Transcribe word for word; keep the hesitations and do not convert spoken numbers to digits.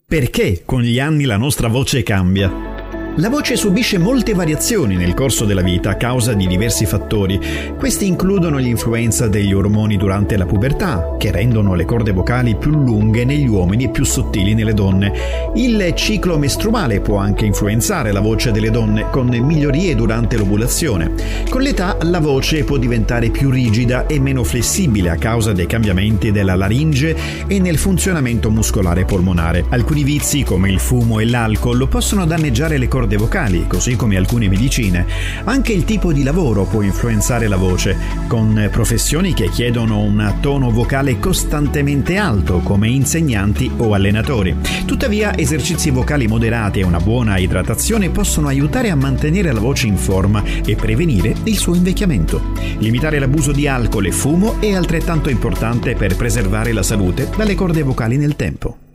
Perché con gli anni la nostra voce cambia? La voce subisce molte variazioni nel corso della vita a causa di diversi fattori. Questi includono l'influenza degli ormoni durante la pubertà, che rendono le corde vocali più lunghe negli uomini e più sottili nelle donne. Il ciclo mestruale può anche influenzare la voce delle donne, con migliorie durante l'ovulazione. Con l'età la voce può diventare più rigida e meno flessibile a causa dei cambiamenti della laringe e nel funzionamento muscolare polmonare. Alcuni vizi, come il fumo e l'alcol, possono danneggiare le corde vocali, così come alcune medicine. Anche il tipo di lavoro può influenzare la voce, con professioni che chiedono un tono vocale costantemente alto, come insegnanti o allenatori. Tuttavia, esercizi vocali moderati e una buona idratazione possono aiutare a mantenere la voce in forma e prevenire il suo invecchiamento. Limitare l'abuso di alcol e fumo è altrettanto importante per preservare la salute dalle corde vocali nel tempo.